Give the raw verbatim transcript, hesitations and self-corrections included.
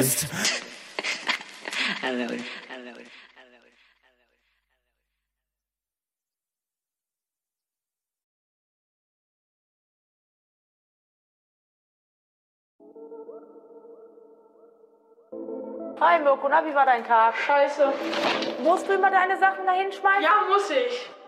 Hello, hello. Hi Mirko, na, wie war dein Tag? Scheiße. Musst du immer deine Sachen dahin schmeißen? Ja, muss ich.